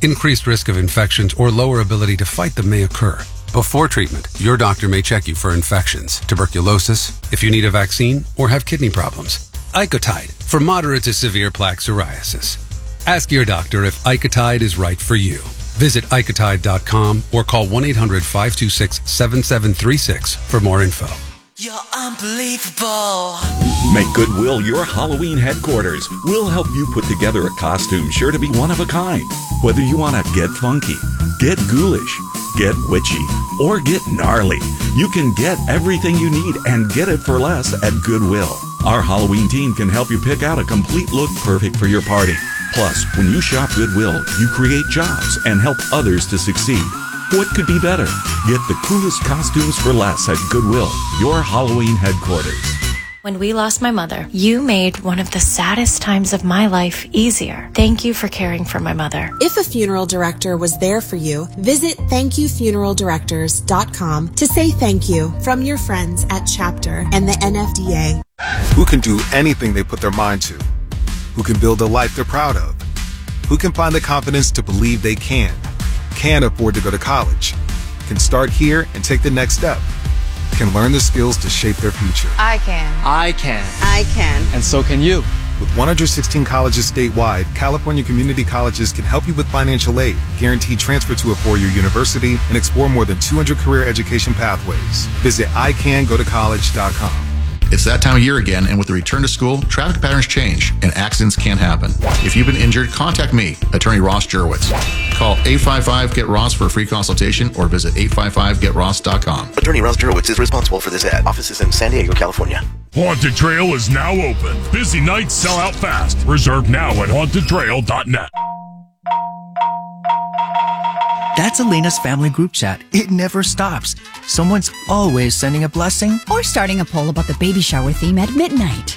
increased risk of infections, or lower ability to fight them may occur. Before treatment, your doctor may check you for infections, tuberculosis, if you need a vaccine, or have kidney problems. Icotide for moderate to severe plaque psoriasis. Ask your doctor if Icotide is right for you. Visit Icotide.com or call 1-800-526-7736 for more info. You're unbelievable. Make Goodwill your Halloween headquarters. We'll help you put together a costume sure to be one of a kind. Whether you want to get funky, get ghoulish, get witchy, or get gnarly, you can get everything you need and get it for less at Goodwill. Our Halloween team can help you pick out a complete look perfect for your party. Plus, when you shop Goodwill, you create jobs and help others to succeed. What could be better? Get the coolest costumes for less at Goodwill, your Halloween headquarters. When we lost my mother, you made one of the saddest times of my life easier. Thank you for caring for my mother. If a funeral director was there for you, visit thankyoufuneraldirectors.com to say thank you from your friends at Chapter and the NFDA. Who can do anything they put their mind to? Who can build a life they're proud of? Who can find the confidence to believe they can afford to go to college, can start here and take the next step, can learn the skills to shape their future. I can. I can. I can. And so can you. With 116 colleges statewide, California Community Colleges can help you with financial aid, guarantee transfer to a four-year university, and explore more than 200 career education pathways. Visit icangotocollege.com. It's that time of year again, and with the return to school, traffic patterns change and accidents can happen. If you've been injured, contact me, Attorney Ross Jurowitz. Call 855-GET-ROSS for a free consultation or visit 855getross.com. Attorney Ross Jurowitz is responsible for this ad. Office is in San Diego, California. Haunted Trail is now open. Busy nights sell out fast. Reserve now at hauntedtrail.net. That's Elena's family group chat. It never stops. Someone's always sending a blessing or starting a poll about the baby shower theme at midnight.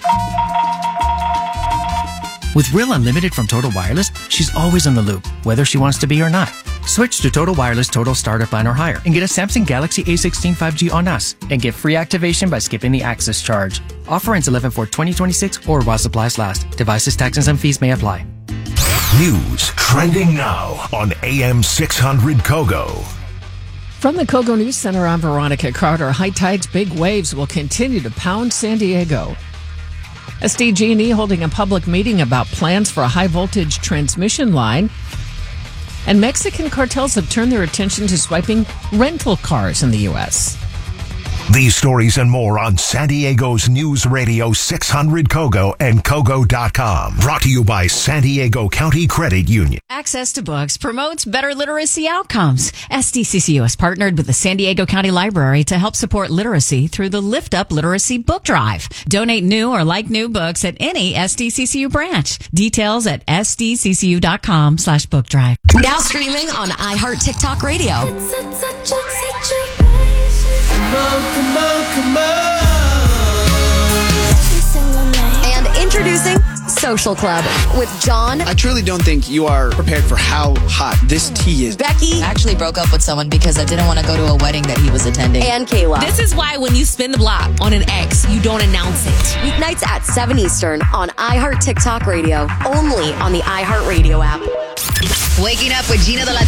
With Real Unlimited from Total Wireless, she's always in the loop, whether she wants to be or not. Switch to Total Wireless Total Starter Plan or higher and get a Samsung Galaxy A16 5G on us and get free activation by skipping the access charge. Offer ends 11/4/2026 or while supplies last. Devices, taxes, and fees may apply. News trending now on AM 600 Kogo. From the Kogo News Center, I'm Veronica Carter. High tides, big waves will continue to pound San Diego. SDG&E holding a public meeting about plans for a high-voltage transmission line. And Mexican cartels have turned their attention to swiping rental cars in the U.S. These stories and more on San Diego's News Radio 600 Kogo and Kogo.com. Brought to you by San Diego County Credit Union. Access to books promotes better literacy outcomes. SDCCU has partnered with the San Diego County Library to help support literacy through the Lift Up Literacy Book Drive. Donate new or like new books at any SDCCU branch. Details at sdccu.com/book drive. Now streaming on iHeart TikTok Radio. And introducing Social Club with John. I truly don't think you are prepared for how hot this tea is. Becky. I actually broke up with someone because I didn't want to go to a wedding that he was attending. And Kayla. This is why when you spin the block on an ex, you don't announce it. Weeknights at 7 Eastern on iHeart TikTok Radio. Only on the iHeart Radio app. Waking up with Gina de la